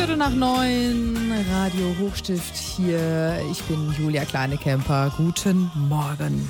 8:45, Radio Hochstift hier. Ich bin Julia Kleinekemper. Guten Morgen.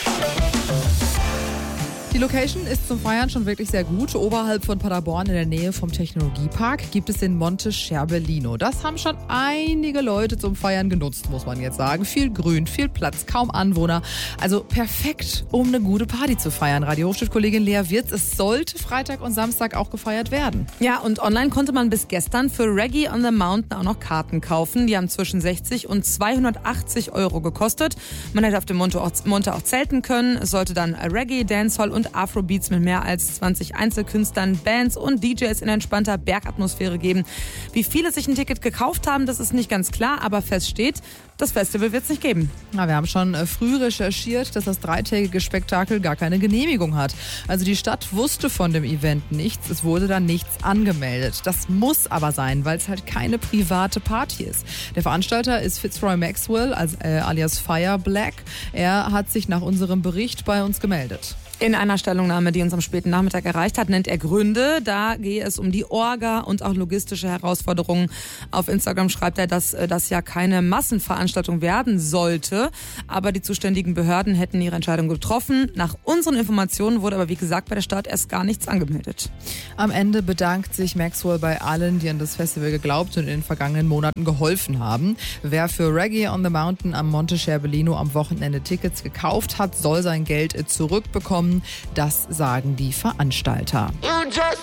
Die Location ist zum Feiern schon wirklich sehr gut. Oberhalb von Paderborn in der Nähe vom Technologiepark gibt es den Monte Scherbellino. Das haben schon einige Leute zum Feiern genutzt, muss man jetzt sagen. Viel Grün, viel Platz, kaum Anwohner. Also perfekt, um eine gute Party zu feiern. Radio Hochstift-Kollegin Lea Wirz, es sollte Freitag und Samstag auch gefeiert werden. Ja, und online konnte man bis gestern für Reggae on the Mountain auch noch Karten kaufen. Die haben zwischen 60 und 280 Euro gekostet. Man hätte auf dem Monte auch zelten können. Es sollte dann Reggae, Dancehall und Afrobeats mit mehr als 20 Einzelkünstlern, Bands und DJs in entspannter Bergatmosphäre geben. Wie viele sich ein Ticket gekauft haben, das ist nicht ganz klar, aber fest steht, das Festival wird es nicht geben. Na, wir haben schon früh recherchiert, dass das dreitägige Spektakel gar keine Genehmigung hat. Also die Stadt wusste von dem Event nichts, es wurde dann nichts angemeldet. Das muss aber sein, weil es halt keine private Party ist. Der Veranstalter ist Fitzroy Maxwell, alias Fire Black. Er hat sich nach unserem Bericht bei uns gemeldet. In einer Stellungnahme, die uns am späten Nachmittag erreicht hat, nennt er Gründe. Da gehe es um die Orga und auch logistische Herausforderungen. Auf Instagram schreibt er, dass das ja keine Massenveranstaltung werden sollte. Aber die zuständigen Behörden hätten ihre Entscheidung getroffen. Nach unseren Informationen wurde aber, wie gesagt, bei der Stadt erst gar nichts angemeldet. Am Ende bedankt sich Maxwell bei allen, die an das Festival geglaubt und in den vergangenen Monaten geholfen haben. Wer für Reggae on the Mountain am Monte Scherbellino am Wochenende Tickets gekauft hat, soll sein Geld zurückbekommen. Das sagen die Veranstalter.